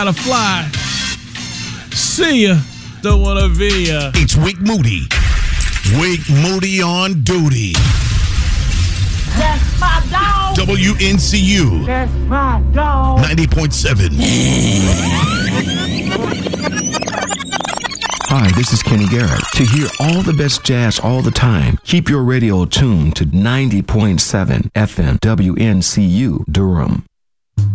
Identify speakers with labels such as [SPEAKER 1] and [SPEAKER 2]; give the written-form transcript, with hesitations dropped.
[SPEAKER 1] Gotta fly. See ya. Don't wanna be ya.
[SPEAKER 2] It's Wake Moody. Wake Moody on duty.
[SPEAKER 3] That's my dog.
[SPEAKER 2] WNCU.
[SPEAKER 3] That's my dog.
[SPEAKER 2] 90.7.
[SPEAKER 4] Hi, this is Kenny Garrett. To hear all the best jazz all the time, keep your radio tuned to 90.7 FM WNCU Durham.